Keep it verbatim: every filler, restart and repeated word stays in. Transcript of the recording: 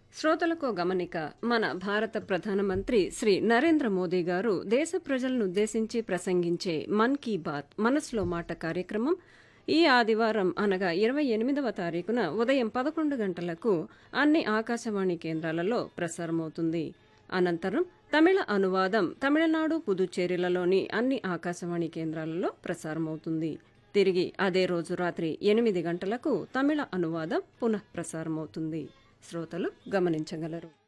శ్రోతలకు గమనిక. మన భారత ప్రధానమంత్రి శ్రీ నరేంద్ర మోదీ గారు దేశ ప్రజలను ఉద్దేశించి ప్రసంగించే మన్ కీ బాత్ మనసులో మాట కార్యక్రమం ఈ ఆదివారం అనగా ఇరవై ఎనిమిదవ తారీఖున ఉదయం పదకొండు గంటలకు అన్ని ఆకాశవాణి కేంద్రాలలో ప్రసారమవుతుంది. అనంతరం తమిళ అనువాదం తమిళనాడు, పుదుచ్చేరిలలోని అన్ని ఆకాశవాణి కేంద్రాలలో ప్రసారమవుతుంది. తిరిగి అదే రోజు రాత్రి ఎనిమిది గంటలకు తమిళ అనువాదం పునః ప్రసారమవుతుంది. శ్రోతలు గమనించగలరు.